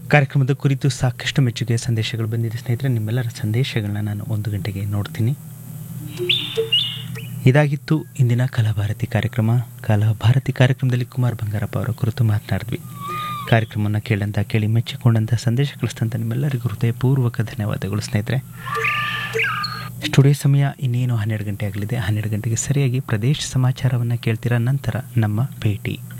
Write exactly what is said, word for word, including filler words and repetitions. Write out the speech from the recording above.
ಕಾರ್ಯಕ್ರಮದ ಕುರಿತು ಸಾಕಷ್ಟು ಮೆಚ್ಚುಗೆಯ ಸಂದೇಶಗಳು ಬಂದಿದೆ ಸ್ನೇಹಿತರೆ. ನಿಮ್ಮೆಲ್ಲರ ಸಂದೇಶಗಳನ್ನ ನಾನು ಒಂದು ಗಂಟೆಗೆ ನೋಡ್ತೀನಿ. ಇದಾಗಿತ್ತು ಇಂದಿನ ಕಲಾಭಾರತಿ ಕಾರ್ಯಕ್ರಮ. ಕಲಾಭಾರತಿ ಕಾರ್ಯಕ್ರಮದಲ್ಲಿ ಕುಮಾರ್ ಬಂಗಾರಪ್ಪ ಅವರ ಕುರಿತು ಮಾತನಾಡಿದ್ವಿ. ಕಾರ್ಯಕ್ರಮವನ್ನು ಕೇಳಂತ ಕೇಳಿ ಮೆಚ್ಚಿಕೊಂಡಂಥ ಸಂದೇಶ ಕಳಿಸಿದಂಥ ನಿಮ್ಮೆಲ್ಲರಿಗೂ ಹೃದಯಪೂರ್ವಕ ಧನ್ಯವಾದಗಳು ಸ್ನೇಹಿತರೆ. ಸ್ಟುಡಿಯೋ ಸಮಯ ಇನ್ನೇನು ಹನ್ನೆರಡು ಗಂಟೆ ಆಗಲಿದೆ. ಹನ್ನೆರಡು ಗಂಟೆಗೆ ಸರಿಯಾಗಿ ಪ್ರದೇಶ ಸಮಾಚಾರವನ್ನು ಕೇಳ್ತೀರಾ. ನಂತರ ನಮ್ಮ ಭೇಟಿ.